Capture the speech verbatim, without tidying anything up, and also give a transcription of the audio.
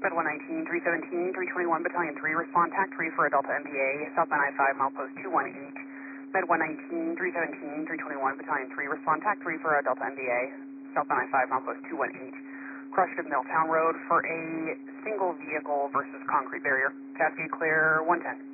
Med one nineteen, three seventeen, three twenty-one, Battalion three, respond TAC three for a Delta M B A, southbound I five, milepost two one eight. Med one nineteen, three seventeen, three twenty-one, Battalion three, respond TAC three for a Delta M B A, southbound I five, milepost two one eight. Crossed to Milltown Road for a single vehicle versus concrete barrier. Cascade clear, one ten.